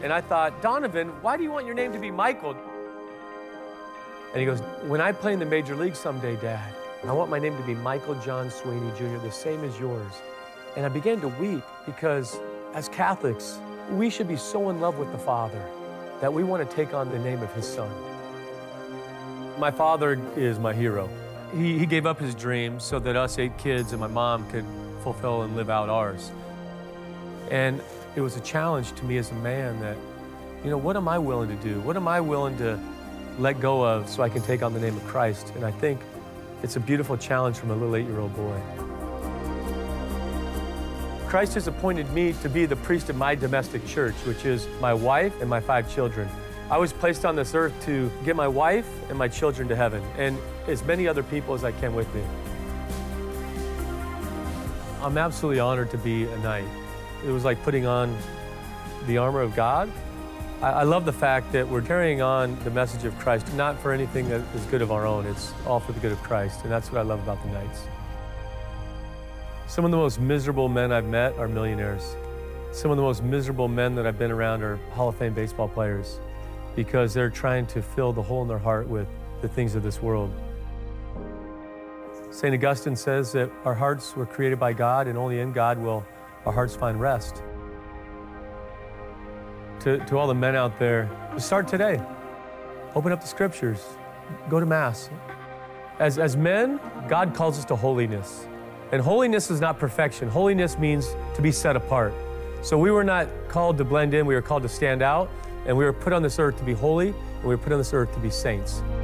And I thought, Donovan, why do you want your name to be Michael? And he goes, when I play in the major league someday, Dad, I want my name to be Michael John Sweeney Jr., the same as yours. And I began to weep because as Catholics, we should be so in love with the Father that we want to take on the name of his Son. My father is my hero. He gave up his dreams so that us 8 kids and my mom could fulfill and live out ours. And it was a challenge to me as a man that, what am I willing to do? What am I willing to let go of so I can take on the name of Christ? And I think it's a beautiful challenge from a little 8-year-old boy. Christ has appointed me to be the priest of my domestic church, which is my wife and my 5 children. I was placed on this earth to get my wife and my children to heaven, and as many other people as I can with me. I'm absolutely honored to be a knight. It was like putting on the armor of God. I love the fact that we're carrying on the message of Christ, not for anything that is good of our own. It's all for the good of Christ, and that's what I love about the Knights. Some of the most miserable men I've met are millionaires. Some of the most miserable men that I've been around are Hall of Fame baseball players because they're trying to fill the hole in their heart with the things of this world. St. Augustine says that our hearts were created by God, and only in God will our hearts find rest. To all the men out there, start today. Open up the scriptures. Go to Mass. As men, God calls us to holiness. And holiness is not perfection. Holiness means to be set apart. So we were not called to blend in, we were called to stand out, and we were put on this earth to be holy, and we were put on this earth to be saints.